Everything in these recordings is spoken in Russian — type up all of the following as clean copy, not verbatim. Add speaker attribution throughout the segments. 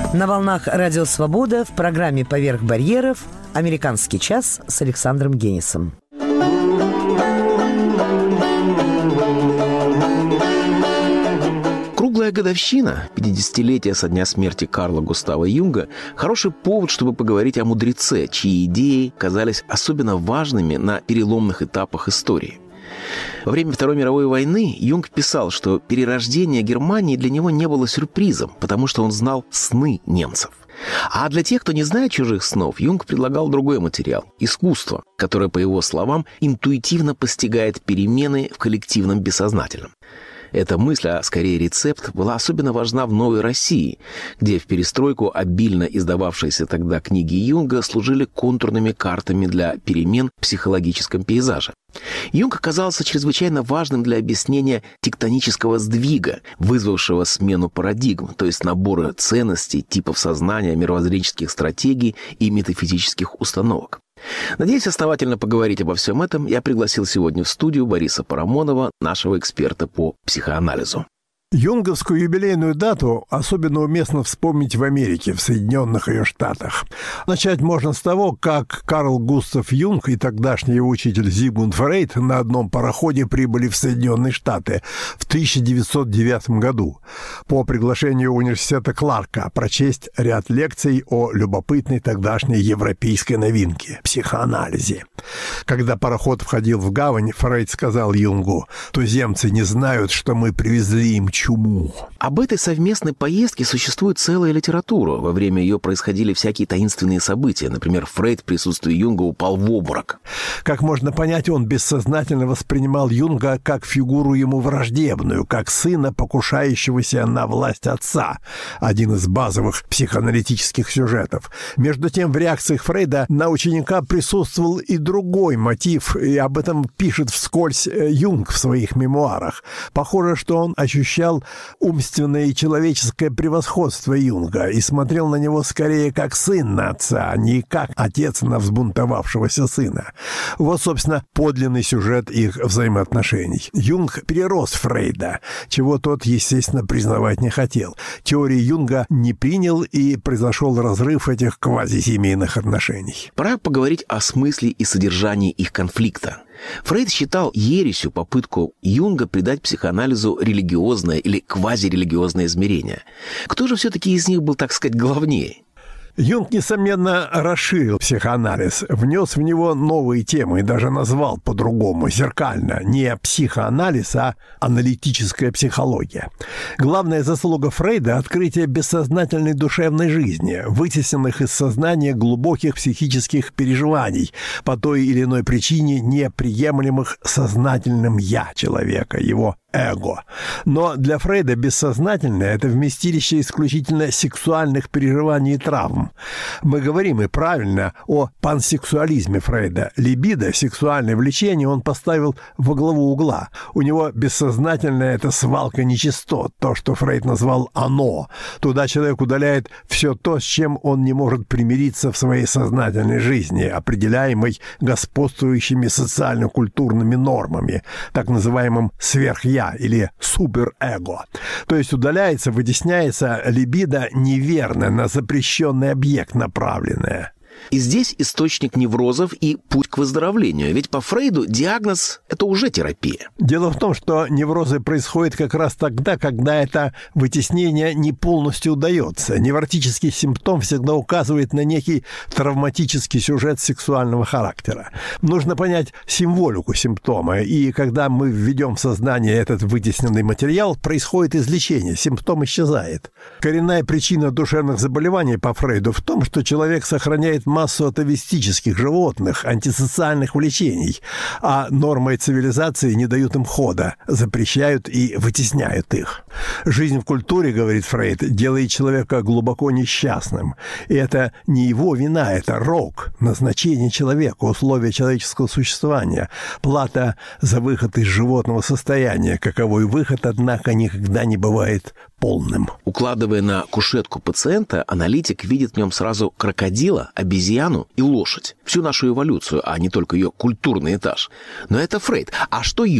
Speaker 1: На волнах Радио Свобода в программе «Поверх барьеров» «Американский час» с Александром Генисом.
Speaker 2: Круглая годовщина, 50-летие со дня смерти Карла Густава Юнга, хороший повод, чтобы поговорить о мудреце, чьи идеи казались особенно важными на переломных этапах истории. Во время Второй мировой войны Юнг писал, что перерождение Германии для него не было сюрпризом, потому что он знал сны немцев. А для тех, кто не знает чужих снов, Юнг предлагал другой материал – искусство, которое, по его словам, интуитивно постигает перемены в коллективном бессознательном. Эта мысль, а скорее рецепт, была особенно важна в Новой России, где в перестройку обильно издававшиеся тогда книги Юнга служили контурными картами для перемен в психологическом пейзаже. Юнг оказался чрезвычайно важным для объяснения тектонического сдвига, вызвавшего смену парадигм, то есть набора ценностей, типов сознания, мировоззренческих стратегий и метафизических установок. Надеюсь основательно поговорить обо всем этом, я пригласил сегодня в студию Бориса Парамонова, нашего эксперта по психоанализу.
Speaker 3: Юнговскую юбилейную дату особенно уместно вспомнить в Америке, в Соединенных ее Штатах. Начать можно с того, как Карл Густав Юнг и тогдашний его учитель Зигмунд Фрейд на одном пароходе прибыли в Соединенные Штаты в 1909 году по приглашению университета Кларка прочесть ряд лекций о любопытной тогдашней европейской новинке – психоанализе. Когда пароход входил в гавань, Фрейд сказал Юнгу: «Туземцы не знают, что мы привезли им чуму».
Speaker 2: Об этой совместной поездке существует целая литература. Во время ее происходили всякие таинственные события. Например, Фрейд в присутствии Юнга упал в обморок.
Speaker 3: Как можно понять, он бессознательно воспринимал Юнга как фигуру ему враждебную, как сына, покушающегося на власть отца. Один из базовых психоаналитических сюжетов. Между тем, в реакциях Фрейда на ученика присутствовал и другой мотив, и об этом пишет вскользь Юнг в своих мемуарах. Похоже, что он ощущал умственное и человеческое превосходство Юнга и смотрел на него скорее как сын на отца, а не как отец на взбунтовавшегося сына. Вот, собственно, подлинный сюжет их взаимоотношений. Юнг перерос Фрейда, чего тот, естественно, признавать не хотел. Теории Юнга не принял, и произошел разрыв этих квазисемейных отношений.
Speaker 2: Пора поговорить о смысле и содержании их конфликта. Фрейд считал ересью попытку Юнга придать психоанализу религиозное или квазирелигиозное измерение. Кто же все-таки из них был, так сказать, главнее?
Speaker 3: Юнг, несомненно, расширил психоанализ, внес в него новые темы и даже назвал по-другому, зеркально, не психоанализ, а аналитическая психология. Главная заслуга Фрейда – открытие бессознательной душевной жизни, вытесненных из сознания глубоких психических переживаний, по той или иной причине неприемлемых сознательным «я» человека, его эго. Но для Фрейда бессознательное – это вместилище исключительно сексуальных переживаний и травм. Мы говорим, и правильно, о пансексуализме Фрейда. Либидо, сексуальное влечение, он поставил во главу угла. У него бессознательное – это свалка нечистот, то, что Фрейд назвал «оно». Туда человек удаляет все то, с чем он не может примириться в своей сознательной жизни, определяемой господствующими социально-культурными нормами, так называемым сверхя или суперэго. То есть удаляется, вытесняется либидо неверно, на запрещенный объект направленное.
Speaker 2: И здесь источник неврозов и путь к выздоровлению. Ведь по Фрейду диагноз – это уже терапия.
Speaker 3: Дело в том, что неврозы происходят как раз тогда, когда это вытеснение не полностью удается. Невротический симптом всегда указывает на некий травматический сюжет сексуального характера. Нужно понять символику симптома, и когда мы введем в сознание этот вытесненный материал, происходит излечение, симптом исчезает. Коренная причина душевных заболеваний по Фрейду в том, что человек сохраняет массу атовистических животных, антисоциальных влечений, а нормы цивилизации не дают им хода, запрещают и вытесняют их. Жизнь в культуре, говорит Фрейд, делает человека глубоко несчастным. И это не его вина, это рок, назначение человека, условия человеческого существования, плата за выход из животного состояния, каковой выход, однако, никогда не бывает полным.
Speaker 2: Укладывая на кушетку пациента, аналитик видит в нем сразу крокодила, обезьяну и лошадь. Всю нашу эволюцию, а не только ее культурный этаж. Но это Фрейд. А что Юнг?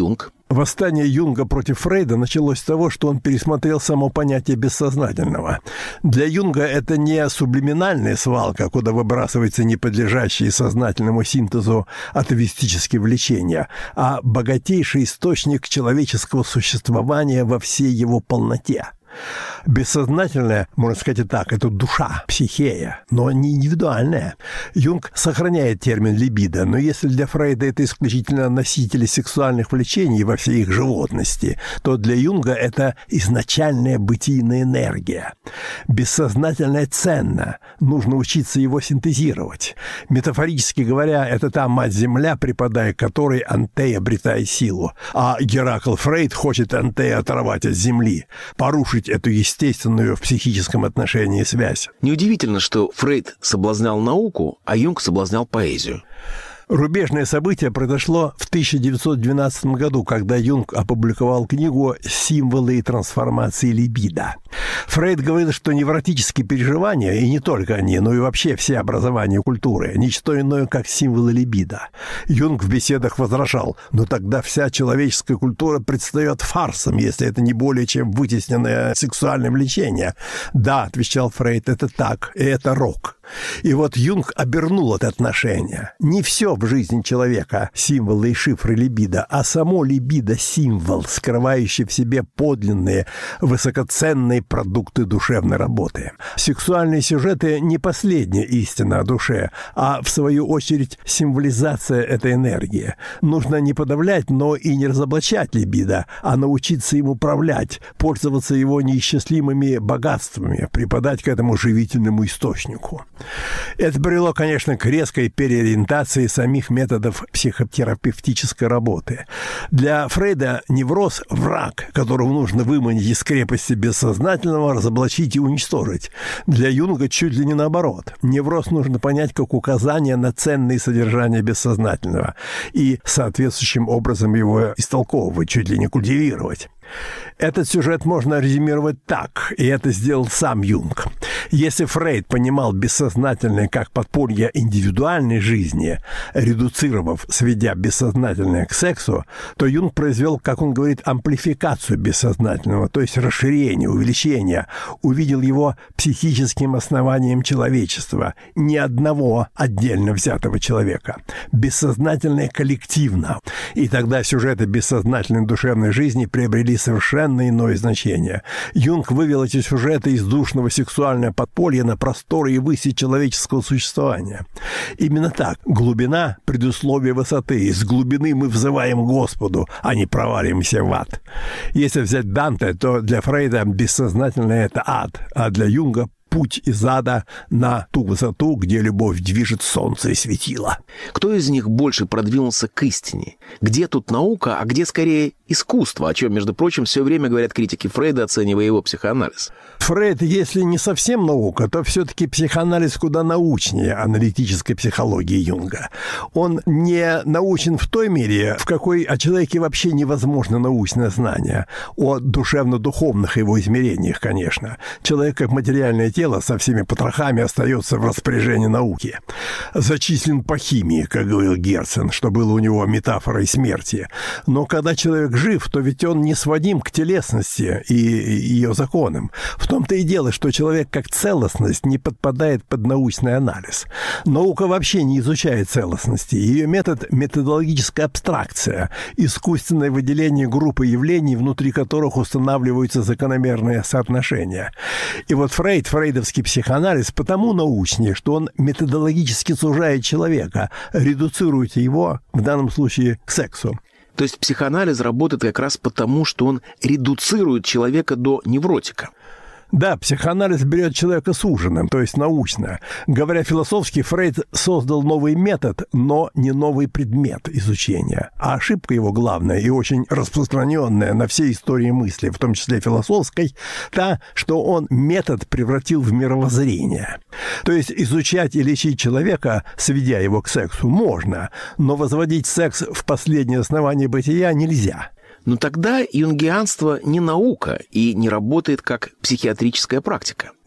Speaker 3: Восстание Юнга против Фрейда началось с того, что он пересмотрел само понятие бессознательного. Для Юнга это не сублиминальная свалка, куда выбрасываются неподлежащие сознательному синтезу атовистические влечения, а богатейший источник человеческого существования во всей его полноте. Бессознательное, можно сказать и так, это душа, психея, но не индивидуальная. Юнг сохраняет термин «либидо», но если для Фрейда это исключительно носители сексуальных влечений во всей их животности, то для Юнга это изначальная бытийная энергия. Бессознательное ценно, нужно учиться его синтезировать. Метафорически говоря, это та мать-земля, припадая к которой Антей обретает силу. А Геракл Фрейд хочет Антея оторвать от земли, порушить эту естественную в психическом отношении связь.
Speaker 2: Неудивительно, что Фрейд соблазнял науку, а Юнг соблазнял поэзию.
Speaker 3: Рубежное событие произошло в 1912 году, когда Юнг опубликовал книгу «Символы и трансформации либидо». Фрейд говорил, что невротические переживания, и не только они, но и вообще все образования культуры, ничто иное, как символы либидо. Юнг в беседах возражал, но тогда вся человеческая культура предстает фарсом, если это не более чем вытесненное сексуальное влечение. Да, отвечал Фрейд, это так, и это рок. И вот Юнг обернул это отношение. Не все в жизни человека символы и шифры либидо, а само либидо – символ, скрывающий в себе подлинные, высокоценные продукты душевной работы. Сексуальные сюжеты – не последняя истина о душе, а, в свою очередь, символизация этой энергии. Нужно не подавлять, но и не разоблачать либидо, а научиться им управлять, пользоваться его неисчислимыми богатствами, преподать к этому живительному источнику. Это привело, конечно, к резкой переориентации самих методов психотерапевтической работы. Для Фрейда невроз – враг, которого нужно выманить из крепости бессознательного, разоблачить и уничтожить. Для Юнга чуть ли не наоборот. Невроз нужно понять как указание на ценные содержания бессознательного и соответствующим образом его истолковывать, чуть ли не культивировать. Этот сюжет можно резюмировать так, и это сделал сам Юнг. Если Фрейд понимал бессознательное как подполье индивидуальной жизни, редуцировав, сведя бессознательное к сексу, то Юнг произвел, как он говорит, амплификацию бессознательного, то есть расширение, увеличение, увидел его психическим основанием человечества, не одного отдельно взятого человека. Бессознательное коллективно. И тогда сюжеты бессознательной душевной жизни приобрели совершенно иное значение. Юнг вывел эти сюжеты из душного сексуального подполья на просторы и выси человеческого существования. Именно так. Глубина – предусловие высоты. Из глубины мы взываем Господу, а не проваливаемся в ад. Если взять Данте, то для Фрейда бессознательное – это ад, а для Юнга – путь из ада на ту высоту, где любовь движет солнце и светило.
Speaker 2: Кто из них больше продвинулся к истине? Где тут наука, а где скорее искусство, о чем, между прочим, все время говорят критики Фрейда, оценивая его психоанализ?
Speaker 3: Фрейд, если не совсем наука, то все-таки психоанализ куда научнее аналитической психологии Юнга. Он не научен в той мере, в какой о человеке вообще невозможно научное знание. О душевно-духовных его измерениях, конечно. Человек как материальное тело со всеми потрохами остается в распоряжении науки. Зачислен по химии, как говорил Герцен, что было у него метафорой смерти. Но когда человек жив, то ведь он не сводим к телесности и ее законам. В том-то и дело, что человек как целостность не подпадает под научный анализ. Наука вообще не изучает целостности. Ее метод – методологическая абстракция, искусственное выделение группы явлений, внутри которых устанавливаются закономерные соотношения. И вот фрейдовский психоанализ потому научнее, что он методологически сужает человека, редуцирует его, в данном случае, к сексу.
Speaker 2: То есть психоанализ работает как раз потому, что он редуцирует человека до невротика.
Speaker 3: Да, психоанализ берет человека суженным, то есть научно. Говоря философски, Фрейд создал новый метод, но не новый предмет изучения. А ошибка его главная и очень распространенная на всей истории мысли, в том числе философской, та, что он метод превратил в мировоззрение. То есть изучать и лечить человека, сведя его к сексу, можно, но возводить секс в последнее основание бытия нельзя.
Speaker 2: Но тогда юнгианство не наука и не работает как психиатрическая практика.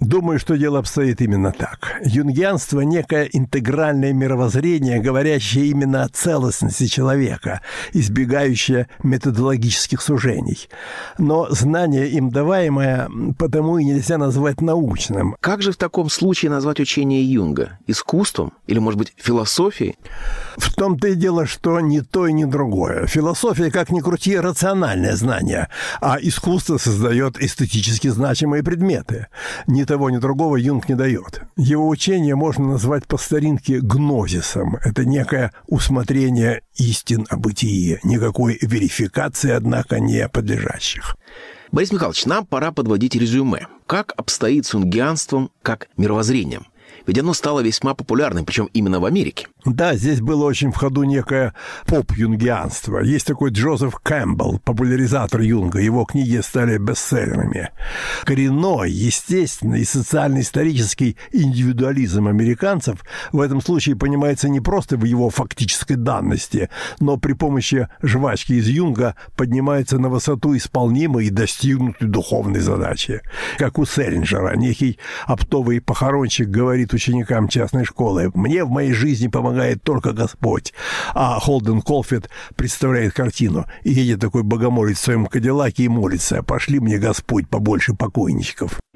Speaker 3: Думаю, что дело обстоит именно так. Юнгианство – некое интегральное мировоззрение, говорящее именно о целостности человека, избегающее методологических сужений. Но знание им даваемое потому и нельзя назвать научным.
Speaker 2: Как же в таком случае назвать учение Юнга? Искусством? Или, может быть, философией?
Speaker 3: В том-то и дело, что ни то и ни другое. Философия, как ни крути, рациональное знание, а искусство создает эстетически значимые предметы. Ни того, ни другого Юнг не дает. Его учение можно назвать по старинке гнозисом. Это некое усмотрение истин о бытии, никакой верификации, однако, не подлежащих.
Speaker 2: Борис Михайлович, нам пора подводить резюме. Как обстоит с юнгианством как мировоззрением? Ведь оно стало весьма популярным, причем именно в Америке.
Speaker 3: Да, здесь было очень в ходу некое поп-юнгианство. Есть такой Джозеф Кэмпбелл, популяризатор Юнга. Его книги стали бестселлерами. Коренной, естественный и социально-исторический индивидуализм американцев в этом случае понимается не просто в его фактической данности, но при помощи жвачки из Юнга поднимается на высоту исполнимой и достигнутой духовной задачи. Как у Селлинджера, некий оптовый похоронщик говорит ученикам частной школы: «Мне в моей жизни помогает только Господь». А Холден Колфилд представляет картину: и едет такой богомолец в своем кадиллаке и молится: «Пошли мне, Господь, побольше покойничков».